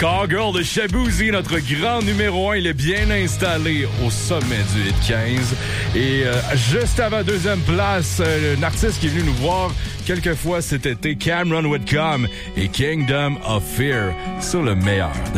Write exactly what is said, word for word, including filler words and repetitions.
Cowgirl de Shaboozey, notre grand numéro un, il est bien installé au sommet du hit quinze. Et euh, juste avant deuxième place, euh, un artiste qui est venu nous voir quelques fois cet été, Cameron Whitcomb et Kingdom of Fear sur le meilleur.